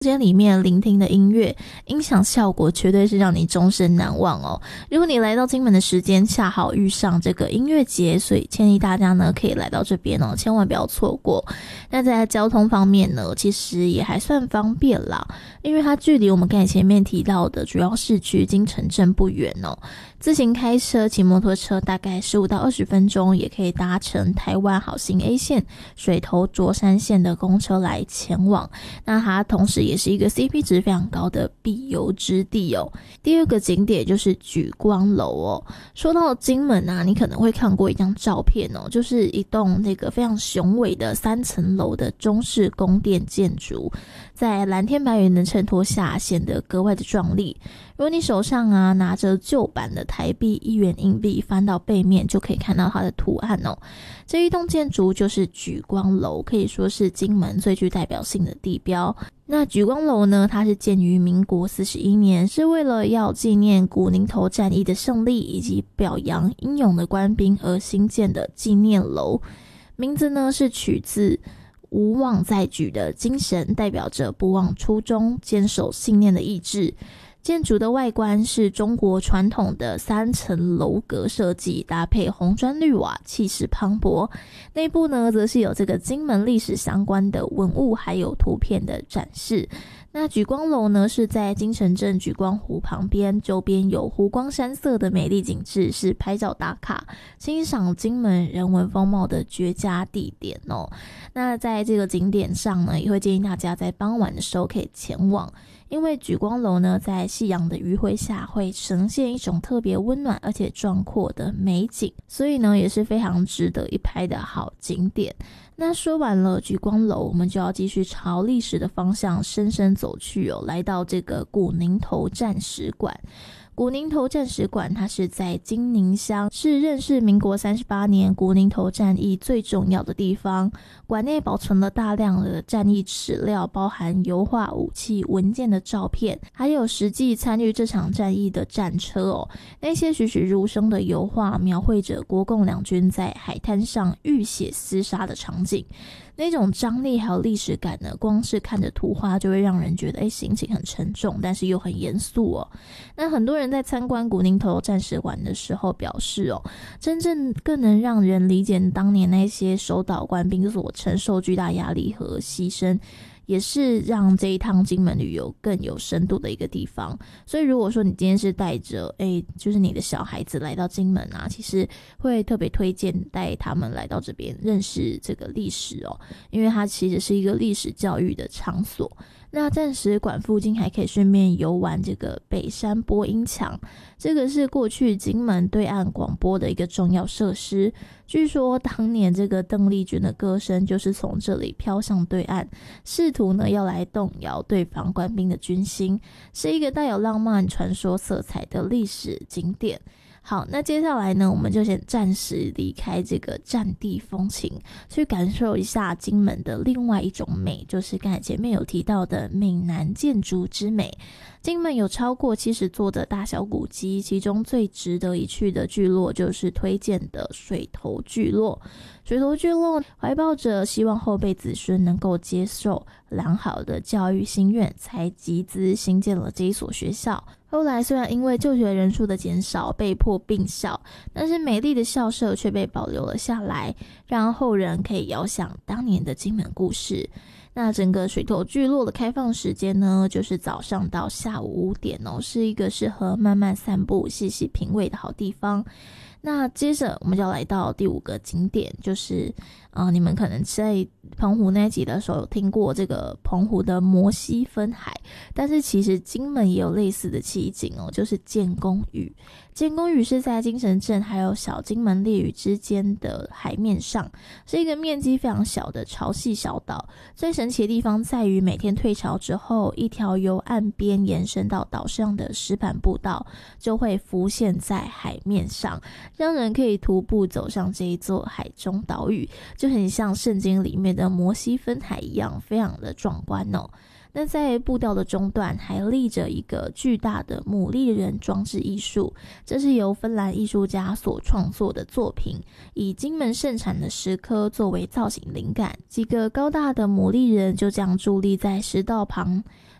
间里面聆听的音乐音响效果绝对是让你终身难忘哦。如果你来到金门的时间恰好遇上这个音乐节，所以建议大家呢可以来到这边哦，千万不要错过。那在交通方面呢，其实也还算方便啦，因为它距离我们刚才前面提到的主要市区金城镇不远哦。自行开车、骑摩托车大概15到20分钟，也可以搭乘台湾好行 A 线、水头卓山线的公车来前往。那它同时也是一个 CP 值非常高的必游之地哦。第二个景点就是莒光楼哦。说到金门啊，你可能会看过一张照片哦，就是一栋那个非常雄伟的3层楼的中式宫殿建筑，在蓝天白云的衬托下显得格外的壮丽。如果你手上啊拿着旧版的台币1元硬币，翻到背面就可以看到它的图案哦。这一栋建筑就是莒光楼，可以说是金门最具代表性的地标。那莒光楼呢，它是建于民国41年，是为了要纪念古宁头战役的胜利以及表扬英勇的官兵而兴建的纪念楼。名字呢是取自无忘在举的精神，代表着不忘初衷、坚守信念的意志。建筑的外观是中国传统的3层楼阁设计，搭配红砖绿瓦，气势磅礴。内部呢，则是有这个金门历史相关的文物还有图片的展示。那莒光楼呢，是在金城镇莒光湖旁边，周边有湖光山色的美丽景致，是拍照打卡、欣赏金门人文风貌的绝佳地点哦。那在这个景点上呢，也会建议大家在傍晚的时候可以前往。因为莒光楼呢，在夕阳的余晖下会呈现一种特别温暖而且壮阔的美景，所以呢也是非常值得一拍的好景点。那说完了莒光楼，我们就要继续朝历史的方向深深走去哦，来到这个古宁头战史馆。古宁头战史馆它是在金宁乡，是认识民国38年古宁头战役最重要的地方。馆内保存了大量的战役史料，包含油画、武器、文件的照片，还有实际参与这场战役的战车哦。那些栩栩如生的油画描绘着国共两军在海滩上浴血厮杀的场景，那种张力还有历史感呢，光是看着图画就会让人觉得心情很沉重，但是又很严肃哦。那很多人在参观古宁头战史馆的时候表示哦，真正更能让人理解当年那些守岛官兵所承受巨大压力和牺牲，也是让这一趟金门旅游更有深度的一个地方。所以如果说你今天是带着就是你的小孩子来到金门啊，其实会特别推荐带他们来到这边认识这个历史哦，因为它其实是一个历史教育的场所。那战史馆附近还可以顺便游玩这个北山播音墙，这个是过去金门对岸广播的一个重要设施。据说当年这个邓丽君的歌声就是从这里飘向对岸，试图呢要来动摇对方官兵的军心，是一个带有浪漫传说色彩的历史景点。好，那接下来呢，我们就先暂时离开这个战地风情，去感受一下金门的另外一种美，就是刚才前面有提到的闽南建筑之美。金门有超过70座的大小古迹，其中最值得一去的聚落就是推荐的水头聚落。水头聚落怀抱着希望后辈子孙能够接受良好的教育心愿，才集资兴建了这一所学校。后来虽然因为就学人数的减少被迫并校，但是美丽的校舍却被保留了下来，让后人可以遥想当年的金门故事。那整个水头聚落的开放时间呢，就是早上到下午5点哦，是一个适合慢慢散步、细细品味的好地方。那接着我们就要来到第5个景点，就是你们可能在澎湖那一集的时候有听过这个澎湖的摩西分海，但是其实金门也有类似的奇景哦，就是建功屿。建功屿是在金城镇还有小金门烈屿之间的海面上，是一个面积非常小的潮汐小岛。最神奇的地方在于每天退潮之后，一条由岸边延伸到岛上的石板步道就会浮现在海面上，让人可以徒步走上这一座海中岛屿，就很像圣经里面的摩西分海一样，非常的壮观哦。 那在步道的中段还立着一个巨大的牡蛎人装置艺术，这是由芬兰艺术家所创作的作品，以金门盛产的石刻作为造型灵感，几个高大的牡蛎人就这样伫立在石道旁。